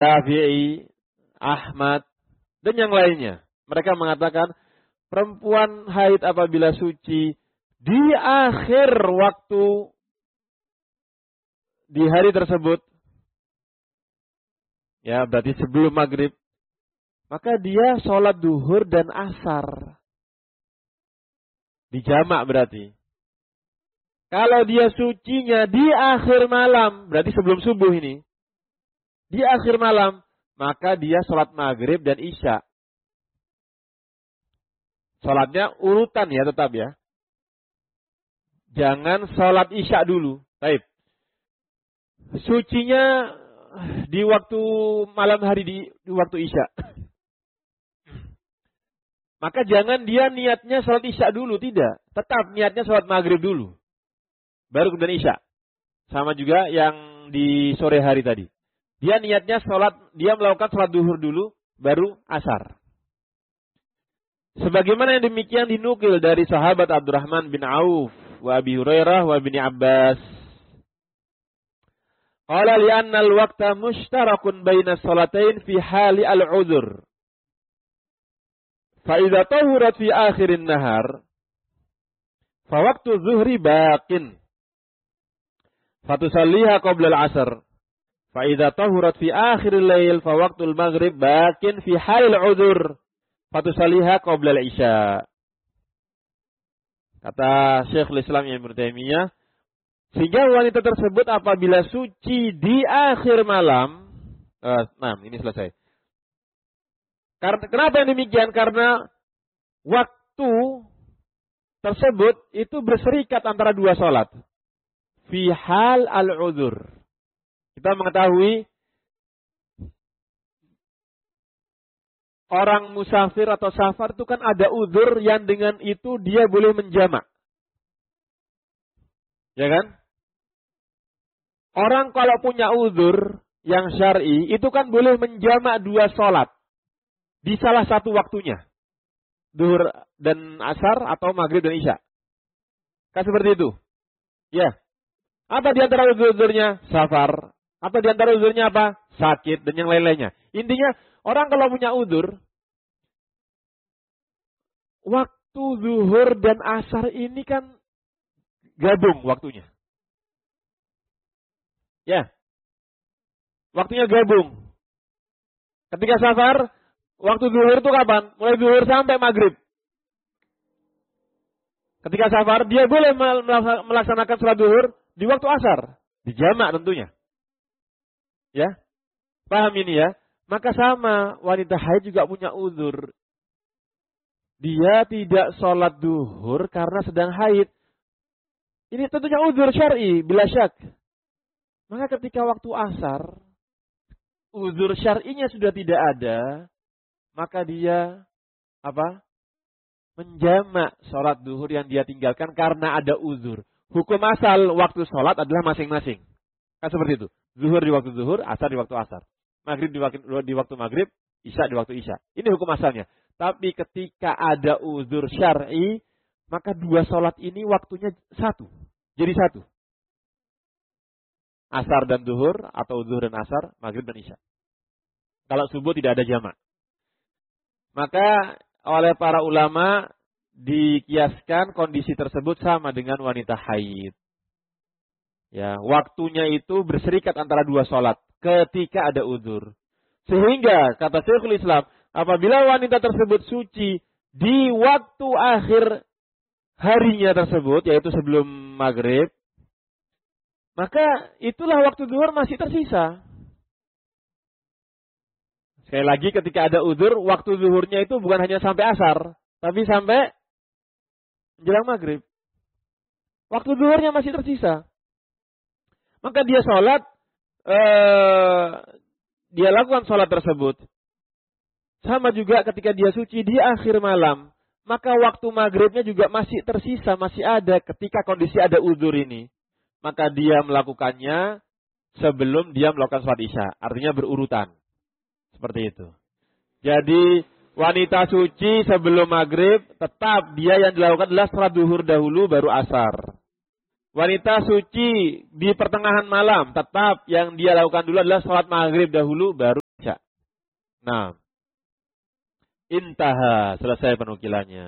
Syafi'i, Ahmad, dan yang lainnya. Mereka mengatakan perempuan haid apabila suci di akhir waktu di hari tersebut, ya berarti sebelum maghrib, maka dia sholat duhur dan asar. Dijamak berarti. Kalau dia sucinya di akhir malam, berarti sebelum subuh ini. Di akhir malam, maka dia sholat maghrib dan isya. Sholatnya urutan ya tetap ya. Jangan sholat isya dulu. Baik. Sucinya di waktu malam hari di waktu isya. Maka jangan dia niatnya sholat isya dulu. Tidak. Tetap niatnya sholat maghrib dulu. Baru kemudian isya. Sama juga yang di sore hari tadi. Dia niatnya dia melakukan sholat duhur dulu, baru asar. Sebagaimana yang demikian dinukil dari sahabat Abdurrahman bin Auf, wa Abi Hurairah, wa Ibni Abbas. Qala li'anna al-waqta mushtarakun baina salatain fi hali al-udhur. Fa idza tahurat fi akhirin nahar, fa waqtu zuhri baqin. Fatusalliha qabla al-'asr. Fa idza tahurat fi akhiril lail fa waqtul maghrib baqin fi halil 'udhur. Fatusalliha qabla al-isya. Kata Syekhul Islam Ibnu Taimiyah, sehingga wanita tersebut apabila suci di akhir malam, ini selesai. Kenapa yang demikian? Karena waktu tersebut itu berserikat antara dua salat. Fi hal al-'udhur. Kita mengetahui orang musafir atau safar itu kan ada uzur yang dengan itu dia boleh menjamak. Ya kan? Orang kalau punya uzur yang syar'i itu kan boleh menjamak dua sholat di salah satu waktunya. Duhur dan asar atau maghrib dan isya. Kan seperti itu. Ya. Apa di antara uzurnya? Safar. Atau di antara uzurnya apa? Sakit dan yang lain-lainnya. Intinya orang kalau punya uzur, waktu zuhur dan asar ini kan gabung waktunya. Ya. Waktunya gabung. Ketika safar, waktu zuhur itu kapan? Mulai zuhur sampai maghrib. Ketika safar, dia boleh melaksanakan sholat zuhur di waktu asar. Dijamak tentunya. Ya, paham ini ya? Maka sama, wanita haid juga punya uzur. Dia tidak sholat duhur karena sedang haid. Ini tentunya uzur syar'i, bila syak. Maka ketika waktu asar, uzur syar'inya sudah tidak ada, maka dia menjamak sholat duhur yang dia tinggalkan karena ada uzur. Hukum asal waktu sholat adalah masing-masing. Kan seperti itu. Zuhur di waktu zuhur, asar di waktu asar. Maghrib di waktu maghrib, isya di waktu isya. Ini hukum asalnya. Tapi ketika ada uzur syar'i, maka dua sholat ini waktunya satu. Jadi satu. Asar dan zuhur, atau zuhur dan asar, maghrib dan isya. Kalau subuh tidak ada jamak. Maka oleh para ulama dikiaskan kondisi tersebut sama dengan wanita haid. Ya, waktunya itu berserikat antara dua sholat ketika ada uzur. Sehingga, kata Syekhul Islam, apabila wanita tersebut suci di waktu akhir harinya tersebut, yaitu sebelum maghrib, maka itulah waktu zuhur masih tersisa. Sekali lagi, ketika ada uzur, waktu zuhurnya itu bukan hanya sampai asar, tapi sampai menjelang maghrib. Waktu zuhurnya masih tersisa. Maka dia sholat, dia lakukan sholat tersebut. Sama juga ketika dia suci di akhir malam. Maka waktu maghribnya juga masih tersisa, masih ada ketika kondisi ada uzur ini. Maka dia melakukannya sebelum dia melakukan sholat isya. Artinya berurutan. Seperti itu. Jadi wanita suci sebelum maghrib, tetap dia yang dilakukan adalah sholat duhur dahulu baru asar. Wanita suci di pertengahan malam, tetap yang dia lakukan dulu adalah sholat maghrib dahulu baru Isya. Nah, intaha, selesai penukilannya.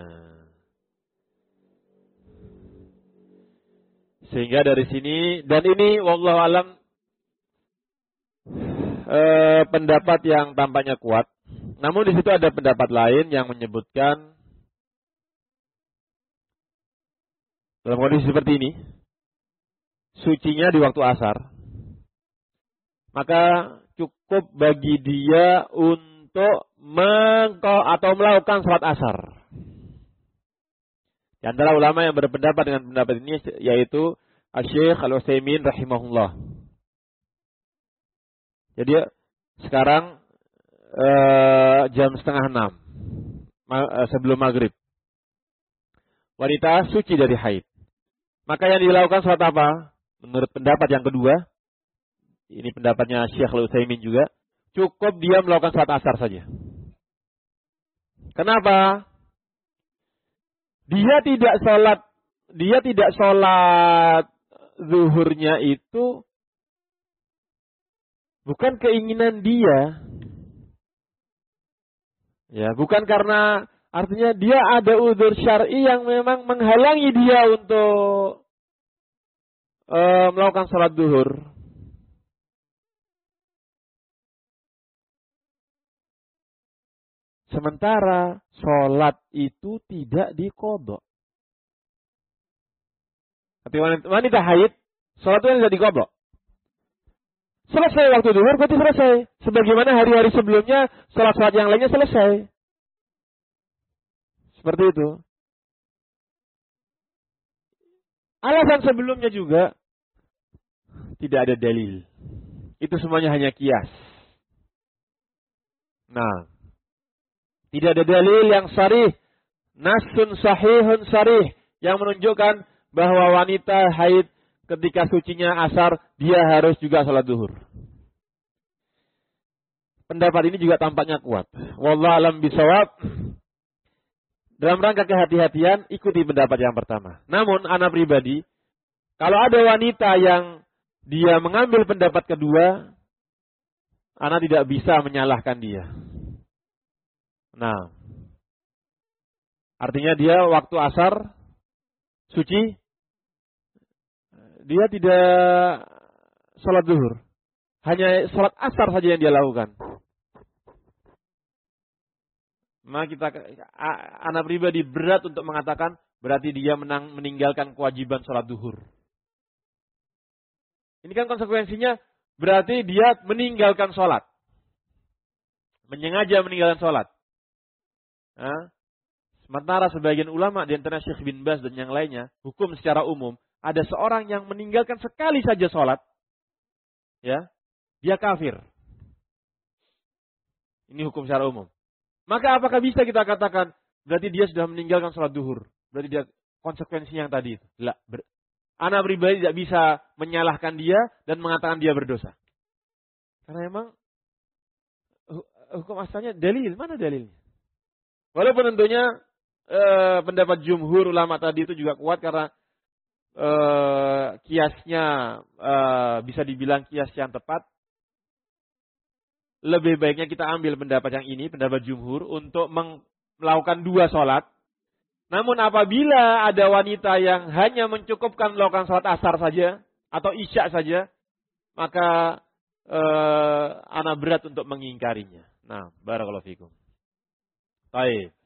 Sehingga dari sini, dan ini wallahu alam pendapat yang tampaknya kuat. Namun di situ ada pendapat lain yang menyebutkan dalam kondisi seperti ini, sucinya di waktu asar, maka cukup bagi dia untuk melakukan salat asar. Di antara ulama yang berpendapat dengan pendapat ini yaitu Asy-Syaikh Al-Utsaimin rahimahullah. Jadi sekarang jam 5:30 sebelum maghrib. Wanita suci dari haid. Maka yang dilakukan salat apa? Menurut pendapat yang kedua, ini pendapatnya Syekh Al-Utsaimin juga, cukup dia melakukan salat asar saja. Kenapa? Dia tidak sholat zuhurnya itu bukan keinginan dia. Ya, bukan karena artinya dia ada udzur syar'i yang memang menghalangi dia untuk melakukan sholat zuhur. Sementara sholat itu tidak diqadha. Tapi wanita haid, sholat itu tidak diqadha. Selesai waktu zuhur, berarti selesai. Sebagaimana hari-hari sebelumnya, sholat-sholat yang lainnya selesai. Seperti itu. Alasan sebelumnya juga tidak ada dalil. Itu semuanya hanya kias. Nah, tidak ada dalil yang sharih, nasun sahihun sharih, yang menunjukkan bahwa wanita haid ketika sucinya asar, dia harus juga salat zuhur. Pendapat ini juga tampaknya kuat. Wallahu alam bisawab. Dalam rangka kehati-hatian, ikuti pendapat yang pertama. Namun, ana pribadi, kalau ada wanita yang dia mengambil pendapat kedua, ana tidak bisa menyalahkan dia. Nah, artinya dia waktu asar suci, dia tidak salat zuhur. Hanya salat asar saja yang dia lakukan. Maka anak pribadi berat untuk mengatakan berarti dia meninggalkan kewajiban salat zuhur. Ini kan konsekuensinya berarti dia meninggalkan salat. Menyengaja meninggalkan salat. Sementara sebagian ulama di antara Syekh bin Baz dan yang lainnya, hukum secara umum, ada seorang yang meninggalkan sekali saja salat, ya, dia kafir. Ini hukum secara umum. Maka apakah bisa kita katakan berarti dia sudah meninggalkan salat zuhur? Berarti dia konsekuensinya yang tadi itu. Anak pribadi tidak bisa menyalahkan dia dan mengatakan dia berdosa. Karena memang hukum asalnya dalil, mana dalilnya? Walaupun tentunya pendapat jumhur ulama tadi itu juga kuat karena kiasnya bisa dibilang kias yang tepat. Lebih baiknya kita ambil pendapat yang ini, pendapat jumhur, untuk melakukan dua sholat. Namun apabila ada wanita yang hanya mencukupkan melakukan sholat asar saja, atau isya saja, maka ana berat untuk mengingkarinya. Nah, barakallahu fikum. Baik.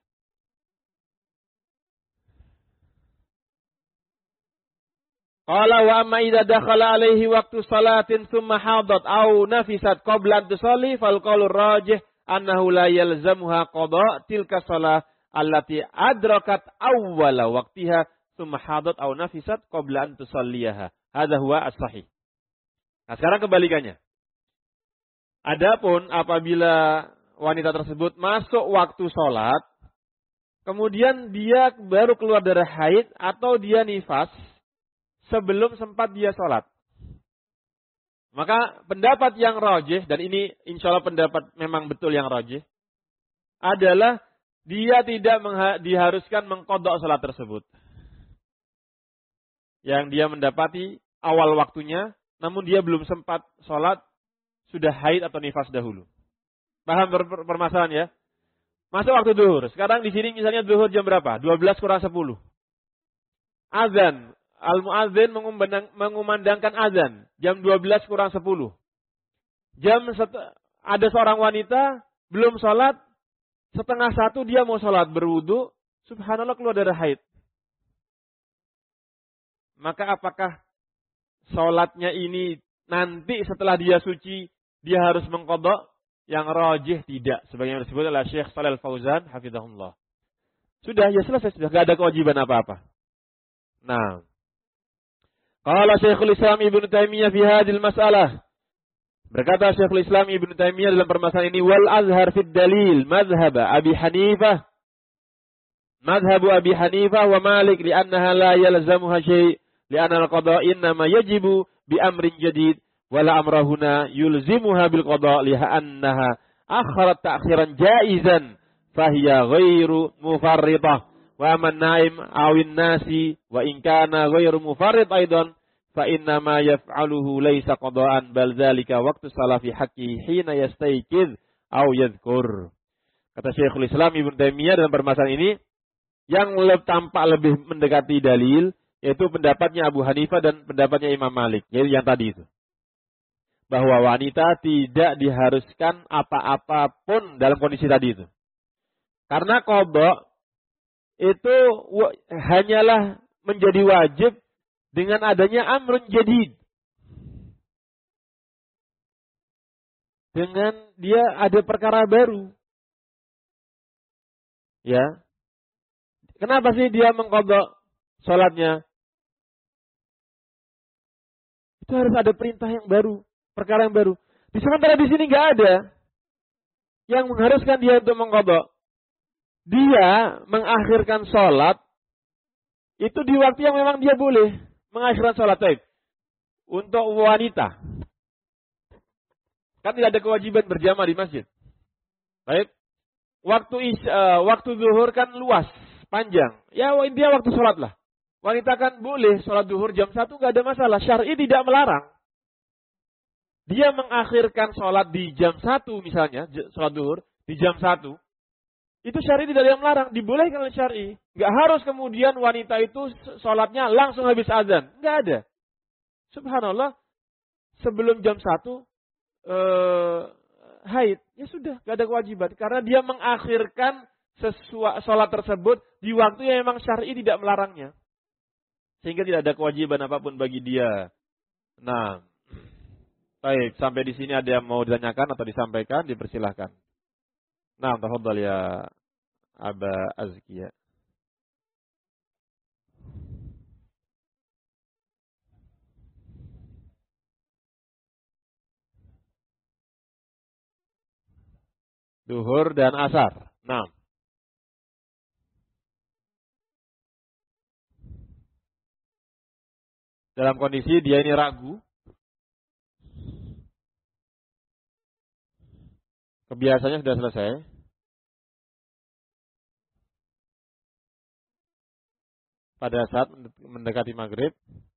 Qala wa amma idza dakhala alaihi waqtu salatin thumma hadat aw nafisat qabla an tusalli fal qawlu rajih annahu la yalzamuha qada tilka shalah allati adrakat awwala waqtiha thumma hadat aw nafisat qabla an tusalliyaha. Hadza huwa as-sahih. Nah, sekarang kebalikannya. Adapun apabila wanita tersebut masuk waktu sholat, kemudian dia baru keluar dari haid atau dia nifas sebelum sempat dia sholat, maka pendapat yang rajih, dan ini insya Allah pendapat memang betul yang rajih, adalah dia tidak diharuskan mengqadha sholat tersebut. Yang dia mendapati awal waktunya, namun dia belum sempat sholat, sudah haid atau nifas dahulu. Paham permasalahan ya? Masuk waktu zuhur. Sekarang di sini misalnya zuhur jam berapa? 12 kurang 10. Azan. Al-muadzin mengumandangkan azan. Jam 12 kurang 10. Ada seorang wanita belum sholat. Setengah 1 dia mau sholat berwudu. Subhanallah keluar darah haid. Maka apakah sholatnya ini nanti setelah dia suci dia harus mengqadha? Yang rajih tidak. Sebagaimana disebut oleh Syekh Shalal Fauzan hafizahullah. Sudah, ya selesai. Sudah tidak ada kewajiban apa-apa. Nah. Qala Syekhul Islam Ibnu Taimiyah fi hadhil mas'alah. Berkata Syekhul Islam Ibnu Taimiyah dalam permasalahan ini, wal azhar fid dalil madhhab Abi Hanifah. Madhhabu Abi Hanifah wa Malik li'annaha la yalzamuha syai' li'anna al-qada' innama yajibu bi amrin jadid wala amrahuna yulzimuha bil qada' li'annaha akharat ta'khiran jaizan fahiya ghairu mufarridah wa man naim awin nasi wa in kana ghairu mufarrid aidan fa inna ma yaf'aluhu laysa qada'an bal dzalika waqtu salafi haqqi hina yastayqiz aw yadhkur. Kata Syekhul Islam Ibnu Taimiyah dalam permasalahan ini yang tampak lebih mendekati dalil yaitu pendapatnya Abu Hanifah dan pendapatnya Imam Malik, yaitu yang tadi itu. Bahwa wanita tidak diharuskan apa-apa pun dalam kondisi tadi itu. Karena qadha itu hanyalah menjadi wajib dengan adanya amrun jadid. Dengan dia ada perkara baru. Ya. Kenapa sih dia mengqadha salatnya? Itu harus ada perintah yang baru, perkara yang baru. Sementara di sini nggak ada yang mengharuskan dia untuk mengqadha. Dia mengakhirkan salat itu di waktu yang memang dia boleh mengakhirkan salat. Untuk wanita kan tidak ada kewajiban berjamaah di masjid. Baik. Waktu zuhur kan luas, panjang. Ya dia waktu sholat lah. Wanita kan boleh sholat zuhur jam 1 nggak ada masalah. Syar'i tidak melarang. Dia mengakhirkan sholat di jam 1 misalnya, sholat zuhur di jam 1. Itu syar'i tidak ada yang melarang. Dibolehkan oleh syar'i. Nggak harus kemudian wanita itu sholatnya langsung habis azan. Nggak ada. Subhanallah. Sebelum jam 1 haid. Ya sudah, nggak ada kewajiban. Karena dia mengakhirkan sholat tersebut di waktu yang memang syar'i tidak melarangnya. Sehingga tidak ada kewajiban apapun bagi dia. Nah, baik, sampai di sini ada yang mau ditanyakan atau disampaikan, dipersilahkan. Nah, tafadhal ya Aba Azkiya. Duhur dan asar. Nah. Dalam kondisi dia ini ragu. Kebiasaannya sudah selesai. Pada saat mendekati maghrib.